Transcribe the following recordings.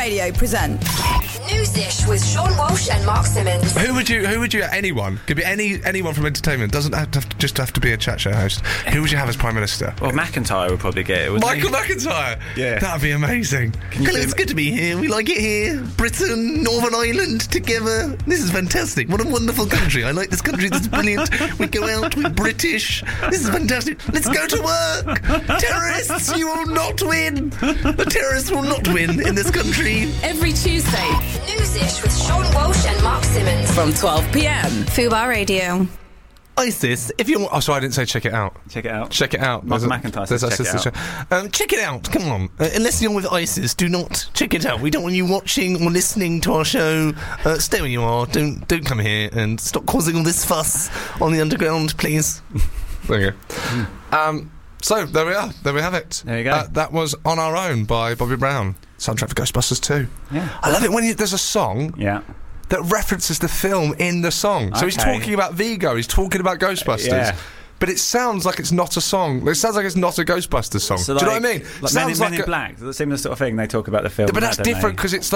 Radio presents Newsish with Sean Walsh and Mark Simmons. Who would you anyone could be anyone from entertainment, doesn't have to be a chat show host. Who would you have as Prime Minister? Well, McIntyre would probably get it, wouldn't Michael McIntyre. Yeah, that'd be amazing. It's good to be here. We like it here. Britain, Northern Ireland together. This is fantastic. What a wonderful country. I like this country. This is brilliant. We go out. We're British. This is fantastic. Let's go to work. Terrorists, you will not win. The terrorists will not win in this country. every Tuesday Newsish with Sean Walsh and Mark Simmons. from 12 p.m. Fubar Radio. ISIS, if you want... Oh, sorry, I didn't say check it out. Check it out. Check it out. Michael McIntyre says check it out. Check it out. Come on. Unless you're with ISIS, do not check it out. We don't want you watching or listening to our show. Stay where you are. Don't come here and stop causing all this fuss on the underground, please. There you go. So, there we are. There we have it. There you go. That was On Our Own by Bobby Brown. Soundtrack for Ghostbusters 2. Yeah. I love it when there's a song that references the film in the song. So he's talking about Vigo, he's talking about Ghostbusters. Yeah. But it sounds like it's not a song. It sounds like it's not a Ghostbusters song. So do you know what I mean? Like Sounds Men in Black, the similar sort of thing. They talk about the film. But that's different because it's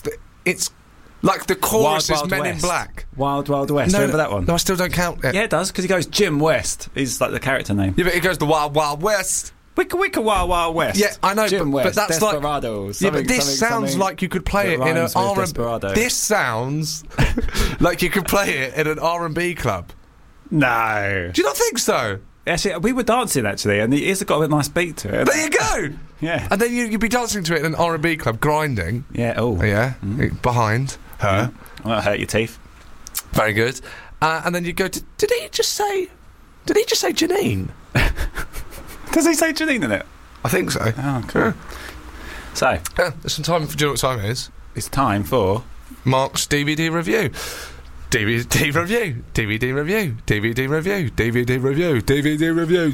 like the chorus is Men in Black. Wild Wild West. No, Remember that one? No, I still don't count it. Yeah, it does, because he goes Jim West. He's like the character name. Yeah, but it goes the Wild Wild West. Wicka Wicka Wild Wild West. Yeah, I know, Jim but West, that's Desperados. like... Yeah, but this sounds like you could play it in an R&B... This sounds like you could play it in an R&B club. No. Do you not think so? Actually, we were dancing, actually, and it's got a nice beat to it. There you go! Yeah. And then you'd be dancing to it in an R&B club, grinding. Yeah, oh. Yeah, behind her. That'll hurt your teeth. Very good. And then you go to... Did he just say Janine? Does he say Janine in it? I think so. Oh, cool. Yeah. So, there's some time for... Do you know what time it is? it's time for... Mark's DVD review. DVD review. DVD review. DVD review. DVD review. DVD review.